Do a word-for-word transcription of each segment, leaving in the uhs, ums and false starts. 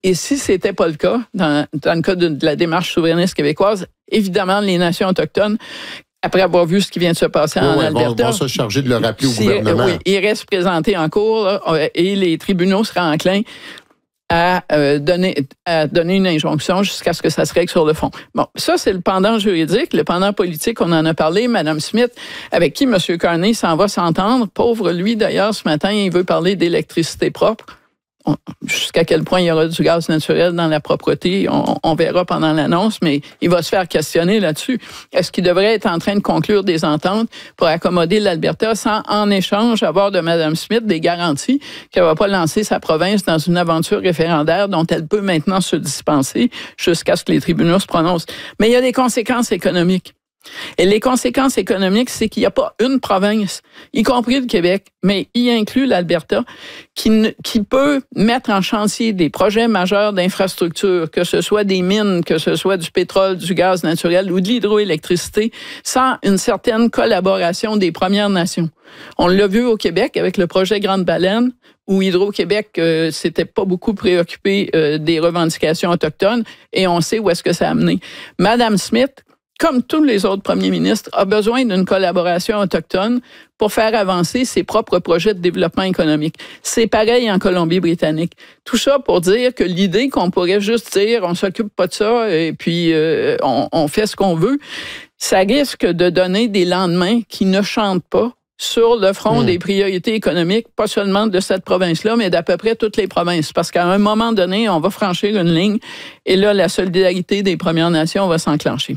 Et si ce n'était pas le cas, dans, dans le cas de, de la démarche souverainiste québécoise, évidemment, les nations autochtones, après avoir vu ce qui vient de se passer oui, en oui, Alberta, vont, vont se charger de le rappeler au si, gouvernement. Oui, ils restent présentés en cours là, et les tribunaux seraient enclins à, euh, donner, à donner une injonction jusqu'à ce que ça se règle sur le fond. Bon, ça, c'est le pendant juridique. Le pendant politique, on en a parlé. Mme Smith, avec qui M. Carney s'en va s'entendre. Pauvre lui, d'ailleurs, ce matin, il veut parler d'électricité propre. On, jusqu'à quel point il y aura du gaz naturel dans la propreté, on, on verra pendant l'annonce, mais il va se faire questionner là-dessus. Est-ce qu'il devrait être en train de conclure des ententes pour accommoder l'Alberta sans, en échange, avoir de Mme Smith des garanties qu'elle ne va pas lancer sa province dans une aventure référendaire dont elle peut maintenant se dispenser jusqu'à ce que les tribunaux se prononcent? Mais il y a des conséquences économiques. Et les conséquences économiques, c'est qu'il n'y a pas une province, y compris le Québec, mais y inclut l'Alberta, qui, ne, qui peut mettre en chantier des projets majeurs d'infrastructure, que ce soit des mines, que ce soit du pétrole, du gaz naturel ou de l'hydroélectricité, sans une certaine collaboration des Premières Nations. On l'a vu au Québec avec le projet Grande Baleine, où Hydro-Québec euh, s'était pas beaucoup préoccupé euh, des revendications autochtones, et on sait où est-ce que ça a amené. Mme Smith, comme tous les autres premiers ministres, a besoin d'une collaboration autochtone pour faire avancer ses propres projets de développement économique. C'est pareil en Colombie-Britannique. Tout ça pour dire que l'idée qu'on pourrait juste dire on s'occupe pas de ça et puis euh, on, on fait ce qu'on veut, ça risque de donner des lendemains qui ne chantent pas sur le front mmh. des priorités économiques, pas seulement de cette province-là, mais d'à peu près toutes les provinces. Parce qu'à un moment donné, on va franchir une ligne et là, la solidarité des Premières Nations va s'enclencher.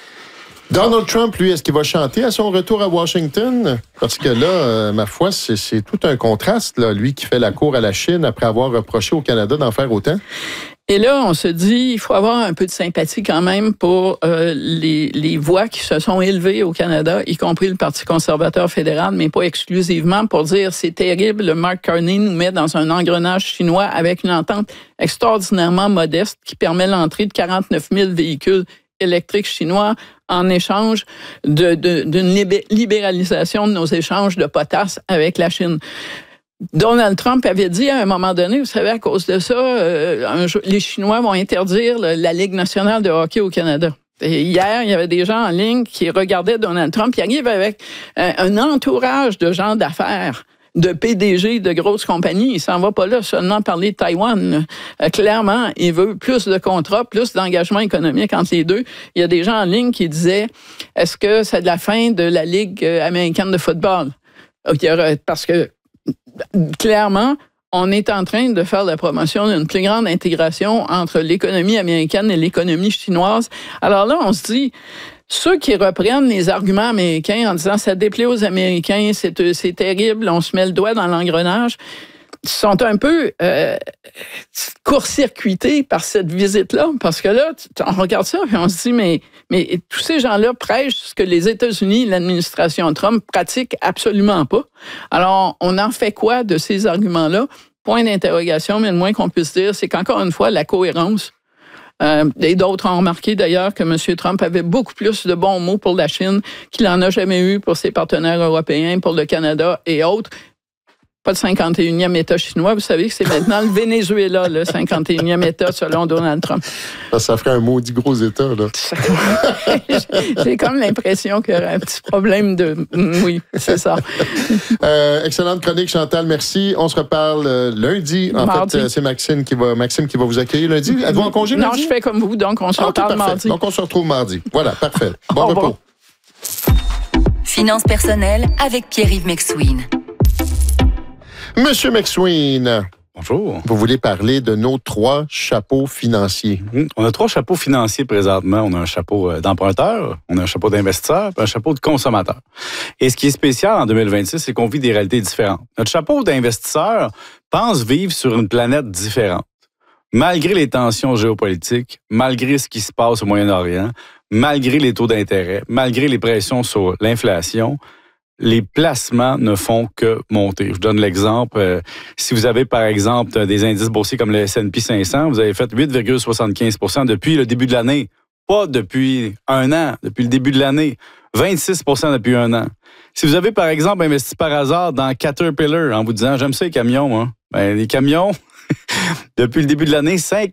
Donald Trump, lui, est-ce qu'il va chanter à son retour à Washington? Parce que là, euh, ma foi, c'est, c'est tout un contraste, là, lui qui fait la cour à la Chine après avoir reproché au Canada d'en faire autant. Et là, on se dit, il faut avoir un peu de sympathie quand même pour euh, les, les voix qui se sont élevées au Canada, y compris le Parti conservateur fédéral, mais pas exclusivement, pour dire c'est terrible, le Mark Carney nous met dans un engrenage chinois avec une entente extraordinairement modeste qui permet l'entrée de quarante-neuf mille véhicules électriques chinois en échange de, de, d'une libéralisation de nos échanges de potasse avec la Chine. Donald Trump avait dit à un moment donné, vous savez, à cause de ça, euh, un jour, les Chinois vont interdire le, la Ligue nationale de hockey au Canada. Et hier, il y avait des gens en ligne qui regardaient Donald Trump. Il arrive avec un, un entourage de gens d'affaires, de P D G de grosses compagnies. Il s'en va pas là seulement parler de Taïwan. Euh, clairement, il veut plus de contrats, plus d'engagement économique entre les deux. Il y a des gens en ligne qui disaient, est-ce que c'est de la fin de la Ligue américaine de football? Parce que, clairement, on est en train de faire la promotion d'une plus grande intégration entre l'économie américaine et l'économie chinoise. Alors là, on se dit, ceux qui reprennent les arguments américains en disant « ça déplaît aux Américains, c'est, c'est terrible, on se met le doigt dans l'engrenage », sont un peu euh, court-circuités par cette visite-là. Parce que là, on regarde ça et on se dit, mais, mais tous ces gens-là prêchent ce que les États-Unis, l'administration Trump, pratiquent absolument pas. Alors, on en fait quoi de ces arguments-là? Point d'interrogation, mais le moins qu'on puisse dire, c'est qu'encore une fois, la cohérence. Euh, et d'autres ont remarqué d'ailleurs que M. Trump avait beaucoup plus de bons mots pour la Chine qu'il n'en a jamais eu pour ses partenaires européens, pour le Canada et autres. Pas le cinquante et unième État chinois. Vous savez que c'est maintenant le Venezuela, le cinquante et unième État, selon Donald Trump. Ça, ça ferait un maudit gros État, là. J'ai comme l'impression qu'il y aurait un petit problème de... Oui, c'est ça. Euh, excellente chronique, Chantal. Merci. On se reparle euh, lundi. En mardi. fait, c'est Maxime qui va, Maxime qui va vous accueillir lundi. Êtes-vous en congé lundi? Non, je fais comme vous, donc on se ah, reparle mardi. Donc, on se retrouve mardi. Voilà, parfait. Bon repos. Bon. Finances personnelles avec Pierre-Yves McSween. Monsieur McSween. Bonjour. Vous voulez parler de nos trois chapeaux financiers. Mmh. On a trois chapeaux financiers présentement. On a un chapeau d'emprunteur, on a un chapeau d'investisseur, puis un chapeau de consommateur. Et ce qui est spécial en deux mille vingt-six, c'est qu'on vit des réalités différentes. Notre chapeau d'investisseur pense vivre sur une planète différente. Malgré les tensions géopolitiques, malgré ce qui se passe au Moyen-Orient, malgré les taux d'intérêt, malgré les pressions sur l'inflation, les placements ne font que monter. Je vous donne l'exemple. Euh, si vous avez, par exemple, des indices boursiers comme le S and P cinq cents, vous avez fait huit virgule soixante-quinze pour cent depuis le début de l'année. Pas depuis un an, depuis le début de l'année. vingt-six pour cent depuis un an. Si vous avez, par exemple, investi par hasard dans Caterpillar en vous disant « j'aime ça les camions, moi », ben, les camions, depuis le début de l'année, cinq